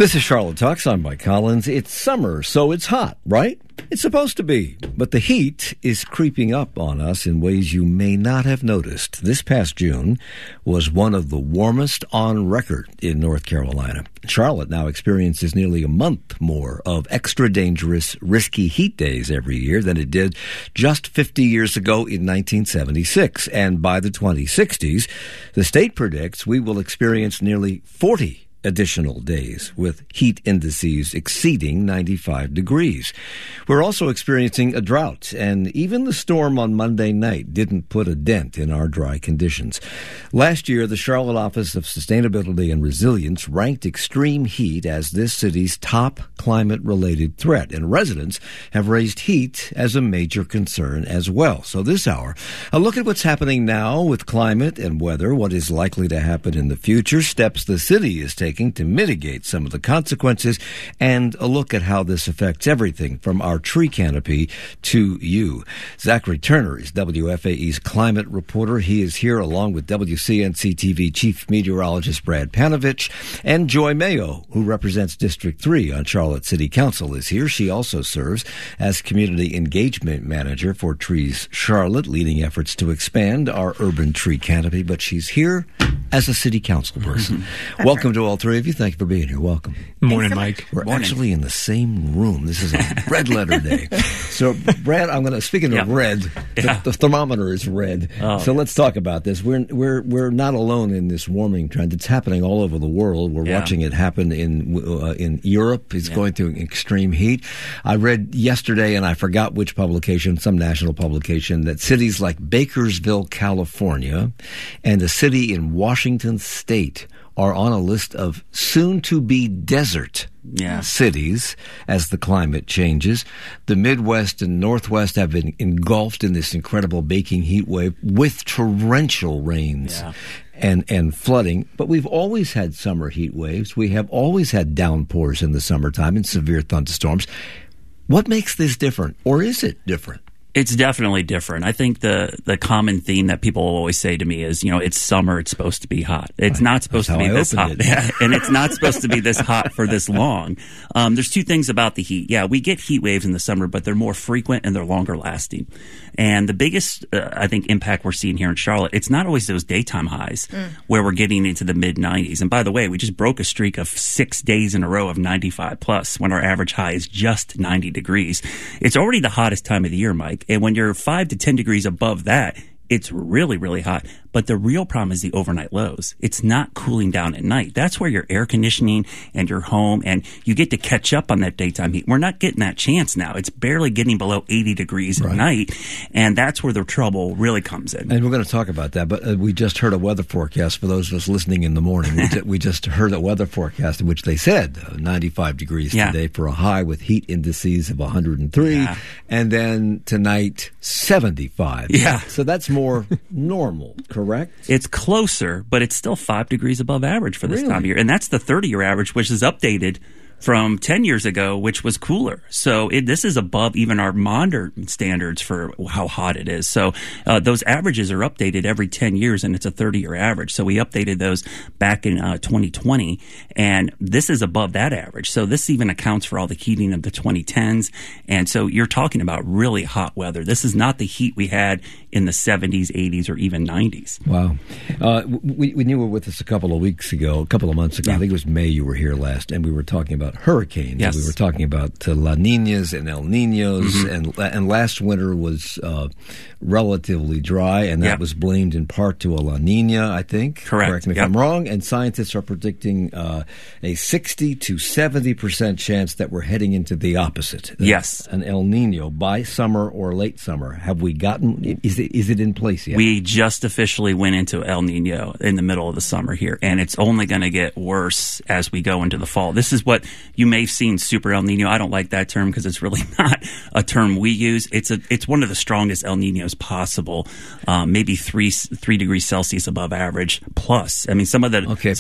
This is Charlotte Talks. I'm Mike Collins. It's summer, so it's hot, right? It's supposed to be. But the heat is creeping up on us in ways you may not have noticed. This past June was one of the warmest on record in North Carolina. Charlotte now experiences nearly a month more of extra dangerous, risky heat days every year than it did just 50 years ago in 1976. And by the 2060s, the state predicts we will experience nearly 40 additional days with heat indices exceeding 95 degrees. We're also experiencing a drought, and even the storm on Monday night didn't put a dent in our dry conditions. Last year, the Charlotte Office of Sustainability and Resilience ranked extreme heat as this city's top climate-related threat, and residents have raised heat as a major concern as well. So this hour, a look at what's happening now with climate and weather, what is likely to happen in the future, steps the city is taking to mitigate some of the consequences, and a look at how this affects everything from our tree canopy to you. Zachary Turner is WFAE's climate reporter. He is here along with WCNC-TV Chief Meteorologist Brad Panovich, and Joy Mayo, who represents District 3 on Charlotte City Council, is here. She also serves as Community Engagement Manager for Trees Charlotte, leading efforts to expand our urban tree canopy, but she's here as a city council person. Welcome right to all three of you. Thank you for being here. Welcome. Morning, Mike. We're actually in the same room. This is a red letter day. So, Brad, I'm going to, speaking of red, the thermometer is red. Oh. So let's talk about this. We're not alone in this warming trend. It's happening all over the world. We're watching it happen in Europe. It's going through extreme heat. I read yesterday, and I forgot which publication, some national publication, that cities like Bakersville, California, and a city in Washington State are on a list of soon-to-be desert cities as the climate changes. The Midwest and Northwest have been engulfed in this incredible baking heat wave with torrential rains and flooding. But we've always had summer heat waves. We have always had downpours in the summertime and severe thunderstorms. What makes this different, or is it different? It's definitely different. I think the common theme that people always say to me is, it's summer, it's supposed to be hot. It's not supposed to be this hot. And it's not supposed to be this hot for this long. There's two things about the heat. Yeah, we get heat waves in the summer, but they're more frequent and they're longer lasting. And the biggest, I think, impact we're seeing here in Charlotte, it's not always those daytime highs where we're getting into the mid-90s. And by the way, we just broke a streak of 6 days in a row of 95 plus when our average high is just 90 degrees. It's already the hottest time of the year, Mike. And when you're 5 to 10 degrees above that, it's really, really hot. But the real problem is the overnight lows. It's not cooling down at night. That's where your air conditioning and your home, and you get to catch up on that daytime heat. We're not getting that chance now. It's barely getting below 80 degrees at night, and that's where the trouble really comes in. And we're going to talk about that, but we just heard a weather forecast for those of us listening in the morning. We just heard a weather forecast in which they said 95 degrees today for a high with heat indices of 103, and then tonight 75. So that's more normal, correct? It's closer, but it's still 5 degrees above average for this time of year. And that's the 30-year average, which is updated from 10 years ago, which was cooler. So this is above even our modern standards for how hot it is. So those averages are updated every 10 years, and it's a 30-year average. So we updated those back in 2020, and this is above that average. So this even accounts for all the heating of the 2010s. And so you're talking about really hot weather. This is not the heat we had in the 70s, 80s, or even 90s. Wow. We knew you were with us a couple of months ago. I think it was May you were here last, and we were talking about hurricanes. We were talking about La Niñas and El Niños, and last winter was relatively dry, and that was blamed in part to a La Niña, I think. Correct me if I'm wrong. And scientists are predicting a 60 to 70% chance that we're heading into the opposite. An El Niño by summer or late summer. Have we gotten? Is it in place yet? We just officially went into El Niño in the middle of the summer here, and it's only going to get worse as we go into the fall. This is what you may have seen, Super El Nino. I don't like that term because it's really not a term we use. It's one of the strongest El Ninos possible, maybe 3 degrees Celsius above average plus. I mean, some of the